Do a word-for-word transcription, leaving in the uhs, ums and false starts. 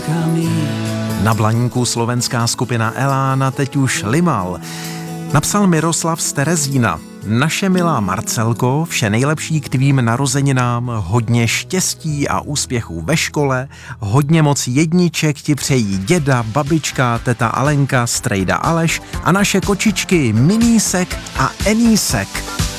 Na Blaníku slovenská skupina Elána teď už limal. Napsal Miroslav z Terezína. Naše milá Marcelko, vše nejlepší k tvým narozeninám, hodně štěstí a úspěchů ve škole, hodně moc jedniček ti přejí děda, babička, teta Alenka, strejda Aleš a naše kočičky Minísek a Enísek.